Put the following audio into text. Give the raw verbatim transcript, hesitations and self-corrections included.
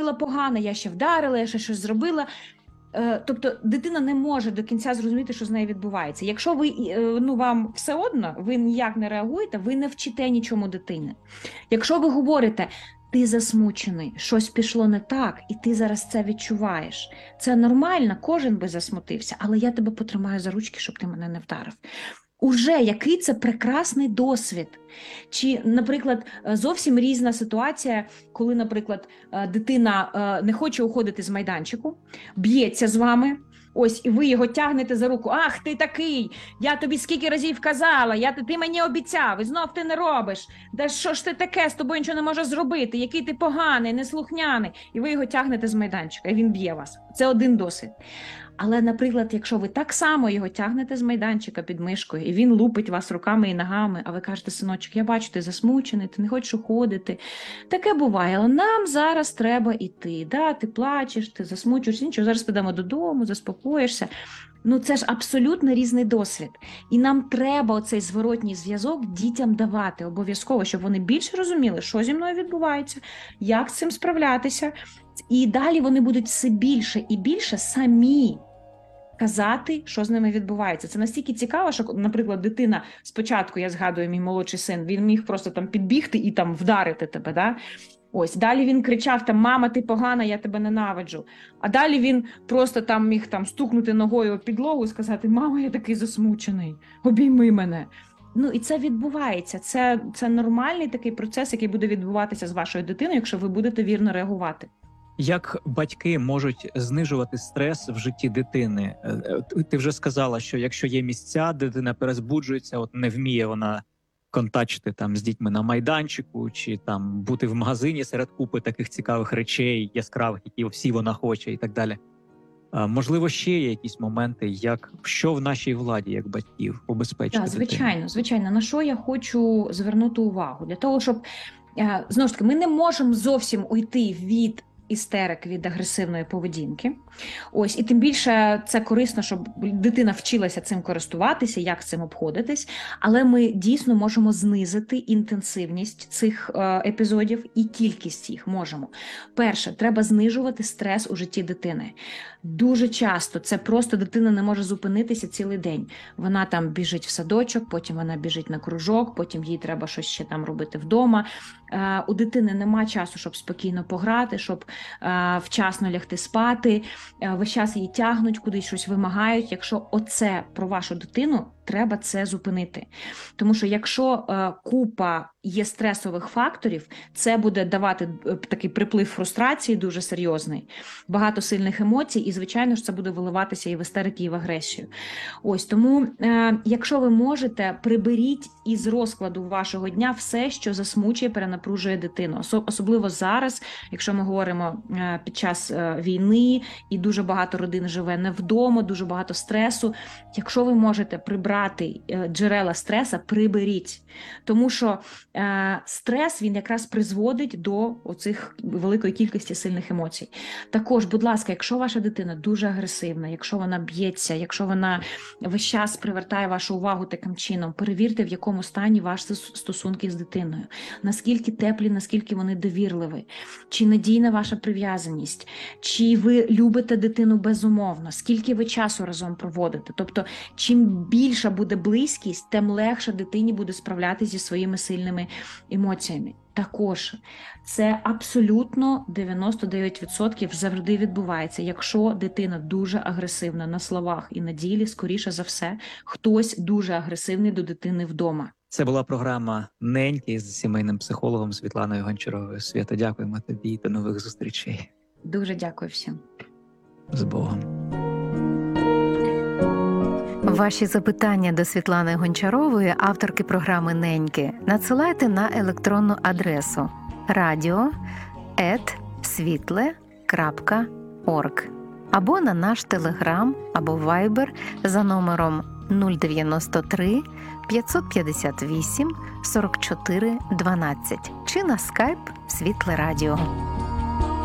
зробила погано, я ще вдарила, я ще щось зробила. Тобто дитина не може до кінця зрозуміти, що з нею відбувається. Якщо ви, ну, вам все одно, ви ніяк не реагуєте, ви не вчите нічому дитини. Якщо ви говорите, ти засмучений, щось пішло не так, і ти зараз це відчуваєш. Це нормально, кожен би засмутився, але я тебе потримаю за ручки, щоб ти мене не вдарив. Уже який це прекрасний досвід. Чи, наприклад, зовсім різна ситуація, коли, наприклад, дитина не хоче уходити з майданчику, б'ється з вами, ось, і ви його тягнете за руку. Ах, ти такий, я тобі скільки разів казала, я, ти мені обіцяв, і знов ти не робиш. Да що ж ти таке, з тобою нічого не може зробити, який ти поганий, неслухняний. І ви його тягнете з майданчика, і він б'є вас. Це один досвід. Але, наприклад, якщо ви так само його тягнете з майданчика під мишкою, і він лупить вас руками і ногами, а ви кажете, синочок, я бачу, ти засмучений, ти не хочеш уходити. Таке буває, але нам зараз треба йти. Да, ти плачеш, ти засмучуєшся, нічого, зараз підемо додому, заспокоїшся. Ну, це ж абсолютно різний досвід. І нам треба оцей зворотній зв'язок дітям давати обов'язково, щоб вони більше розуміли, що зі мною відбувається, як з цим справлятися. І далі вони будуть все більше і більше самі казати, що з ними відбувається. Це настільки цікаво, що, наприклад, дитина, спочатку, я згадую, мій молодший син, він міг просто там підбігти і там вдарити тебе, да? Ось, далі він кричав там, мама, ти погана, я тебе ненавиджу. А далі він просто там міг там стукнути ногою у підлогу і сказати, мама, я такий засмучений, обійми мене. Ну, і це відбувається. Це, це нормальний такий процес, який буде відбуватися з вашою дитиною, якщо ви будете вірно реагувати. Як батьки можуть знижувати стрес в житті дитини? Ти вже сказала, що якщо є місця, дитина перезбуджується, от не вміє вона контачити там з дітьми на майданчику, чи там бути в магазині серед купи таких цікавих речей, яскравих, які всі вона хоче і так далі. А, можливо, ще є якісь моменти, як що в нашій владі, як батьків, убезпечити Так, звичайно, дитину? звичайно. На що я хочу звернути увагу? Для того, щоб, знову ж таки, ми не можемо зовсім уйти від істерик, від агресивної поведінки. Ось, і тим більше це корисно, щоб дитина вчилася цим користуватися, як з цим обходитись, але ми дійсно можемо знизити інтенсивність цих е, епізодів і кількість їх можемо. Перше, треба знижувати стрес у житті дитини. Дуже часто це просто дитина не може зупинитися цілий день. Вона там біжить в садочок, потім вона біжить на кружок, потім їй треба щось ще там робити вдома. Е, у дитини нема часу, щоб спокійно пограти, щоб е, вчасно лягти спати. Е, весь час її тягнуть, кудись щось вимагають. Якщо оце про вашу дитину, треба це зупинити. Тому що якщо е, купа є стресових факторів, це буде давати такий приплив фрустрації дуже серйозний, багато сильних емоцій, і, звичайно ж, це буде виливатися і в істерики, і в агресію. Ось, тому, е, якщо ви можете, приберіть із розкладу вашого дня все, що засмучує, перенапружує дитину. Особливо зараз, якщо ми говоримо е, під час е, війни, і дуже багато родин живе не вдома, дуже багато стресу. Якщо ви можете прибрати е, джерела стреса, приберіть. Тому що е, стрес, він якраз призводить до оцих великої кількості сильних емоцій. Також, будь ласка, якщо ваша дитина дуже агресивна, якщо вона б'ється, якщо вона весь час привертає вашу увагу таким чином, перевірте, в якому стані ваші стосунки з дитиною. Наскільки теплі, наскільки вони довірливі, чи надійна ваша прив'язаність, чи ви любите дитину безумовно, скільки ви часу разом проводите. Тобто, чим більша буде близькість, тим легше дитині буде справлятися зі своїми сильними емоціями. Також це абсолютно дев'яносто дев'ять відсотків завжди відбувається. Якщо дитина дуже агресивна на словах і на ділі, скоріше за все, хтось дуже агресивний до дитини вдома. Це була програма «Неньки» з сімейним психологом Світланою Гончаровою. Свята, дякуємо тобі і до нових зустрічей. Дуже дякую всім. З Богом. Ваші запитання до Світлани Гончарової, авторки програми «Неньки», надсилайте на електронну адресу радіо ет світле крапка орг або на наш телеграм або вайбер за номером нуль дев'яносто три п'ятсот п'ятдесят вісім сорок чотири дванадцять чи на скайп «Світле Радіо».